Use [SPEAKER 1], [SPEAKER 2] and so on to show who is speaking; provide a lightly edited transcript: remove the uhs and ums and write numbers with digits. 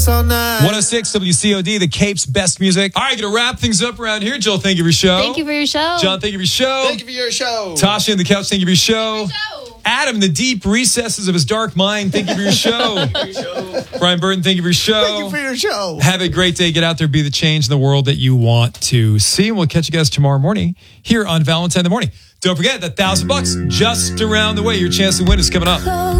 [SPEAKER 1] us all night.
[SPEAKER 2] 106 WCOD, the Cape's best music. All right, going to wrap things up around here. Jill, thank you for your show.
[SPEAKER 3] Thank you for your show.
[SPEAKER 2] John, thank you for your show.
[SPEAKER 1] Thank you for your show.
[SPEAKER 2] Tasha in the couch, thank you for your show. Adam, in the deep recesses of his dark mind, thank you for your show. Brian Burton, thank you for your show.
[SPEAKER 1] Thank you for your show.
[SPEAKER 2] Have a great day. Get out there, be the change in the world that you want to see. And we'll catch you guys tomorrow morning here on Valentine in the Morning. Don't forget that $1,000 just around the way. Your chance to win is coming up.